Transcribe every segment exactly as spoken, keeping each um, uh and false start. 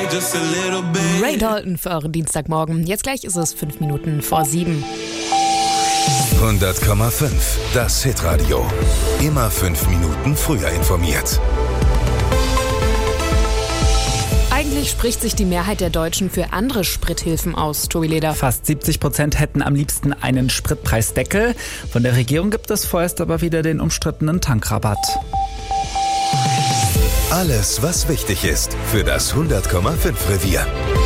just a little bit. Ray Dalton für euren Dienstagmorgen. Jetzt gleich ist es fünf Minuten vor sieben. hundert Komma fünf, das Hitradio. Immer fünf Minuten früher informiert. Eigentlich spricht sich die Mehrheit der Deutschen für andere Sprithilfen aus, Tobi Leder. Fast siebzig Prozent hätten am liebsten einen Spritpreisdeckel. Von der Regierung gibt es vorerst aber wieder den umstrittenen Tankrabatt. Alles, was wichtig ist für das hundert Komma fünf Revier.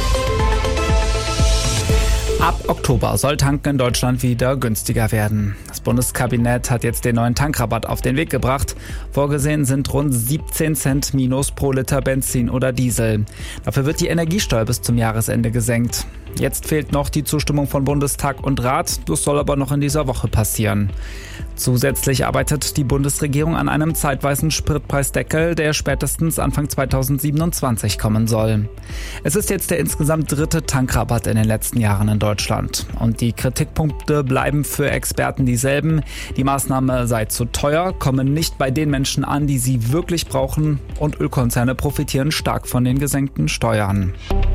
Ab Oktober soll Tanken in Deutschland wieder günstiger werden. Das Bundeskabinett hat jetzt den neuen Tankrabatt auf den Weg gebracht. Vorgesehen sind rund siebzehn Cent minus pro Liter Benzin oder Diesel. Dafür wird die Energiesteuer bis zum Jahresende gesenkt. Jetzt fehlt noch die Zustimmung von Bundestag und Rat. Das soll aber noch in dieser Woche passieren. Zusätzlich arbeitet die Bundesregierung an einem zeitweisen Spritpreisdeckel, der spätestens Anfang zweitausendsiebenundzwanzig kommen soll. Es ist jetzt der insgesamt dritte Tankrabatt in den letzten Jahren in Deutschland. Und die Kritikpunkte bleiben für Experten dieselben. Die Maßnahme sei zu teuer, komme nicht bei den Menschen an, die sie wirklich brauchen, und Ölkonzerne profitieren stark von den gesenkten Steuern.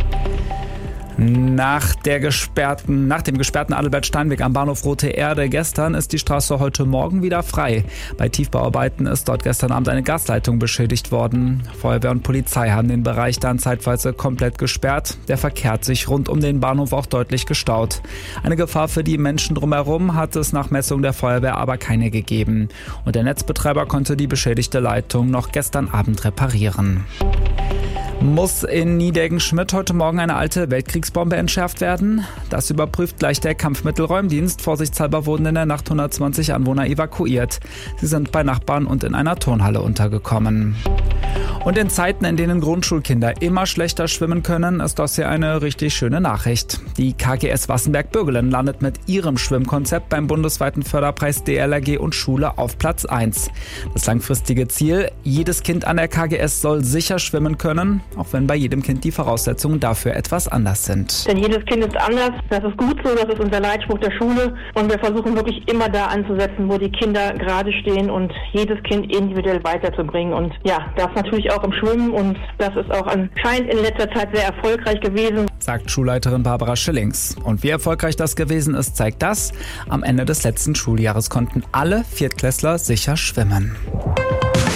Nach, der gesperrten, nach dem gesperrten Adalbert-Steinweg am Bahnhof Rote Erde gestern ist die Straße heute Morgen wieder frei. Bei Tiefbauarbeiten ist dort gestern Abend eine Gasleitung beschädigt worden. Feuerwehr und Polizei haben den Bereich dann zeitweise komplett gesperrt. Der Verkehr hat sich rund um den Bahnhof auch deutlich gestaut. Eine Gefahr für die Menschen drumherum hat es nach Messung der Feuerwehr aber keine gegeben. Und der Netzbetreiber konnte die beschädigte Leitung noch gestern Abend reparieren. Muss in Niedegen-Schmidt heute Morgen eine alte Weltkriegsbombe entschärft werden? Das überprüft gleich der Kampfmittelräumdienst. Vorsichtshalber wurden in der Nacht hundertzwanzig Anwohner evakuiert. Sie sind bei Nachbarn und in einer Turnhalle untergekommen. Und in Zeiten, in denen Grundschulkinder immer schlechter schwimmen können, ist das hier eine richtig schöne Nachricht. Die K G S Wassenberg-Bürgelen landet mit ihrem Schwimmkonzept beim bundesweiten Förderpreis D L R G und Schule auf Platz eins. Das langfristige Ziel: jedes Kind an der K G S soll sicher schwimmen können, auch wenn bei jedem Kind die Voraussetzungen dafür etwas anders sind. Denn jedes Kind ist anders. Das ist gut so, das ist unser Leitspruch der Schule. Und wir versuchen wirklich immer da anzusetzen, wo die Kinder gerade stehen und jedes Kind individuell weiterzubringen. Und ja, das natürlich auch im Schwimmen, und das ist auch anscheinend in letzter Zeit sehr erfolgreich gewesen, sagt Schulleiterin Barbara Schillings. Und wie erfolgreich das gewesen ist, zeigt das: Am Ende des letzten Schuljahres konnten alle Viertklässler sicher schwimmen.